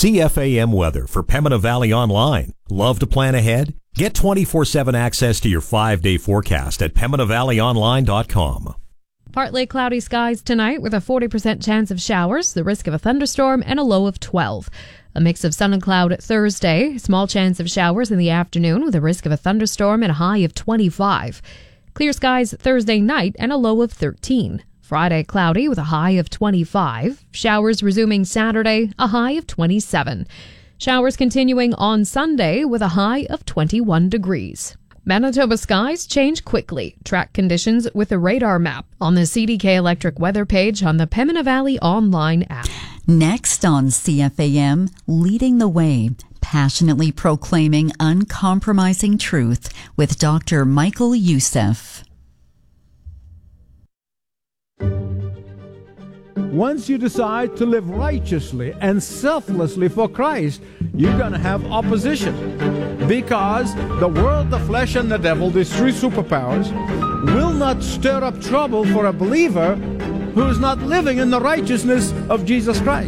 CFAM weather for Pembina Valley Online. Love to plan ahead? Get 24/7 access to your 5-day forecast at PembinaValleyOnline.com. Partly cloudy skies tonight with a 40% chance of showers, the risk of a thunderstorm, and a low of 12. A mix of sun and cloud Thursday, small chance of showers in the afternoon with a risk of a thunderstorm and a high of 25. Clear skies Thursday night and a low of 13. Friday cloudy with a high of 25. Showers resuming Saturday, a high of 27. Showers continuing on Sunday with a high of 21 degrees. Manitoba skies change quickly. Track conditions with a radar map on the CDK Electric weather page on the Pembina Valley Online app. Next on CFAM, Leading the Way, passionately proclaiming uncompromising truth with Dr. Michael Youssef. Once you decide to live righteously and selflessly for Christ, you're going to have opposition. Because the world, the flesh, and the devil, these three superpowers, will not stir up trouble for a believer who is not living in the righteousness of Jesus Christ.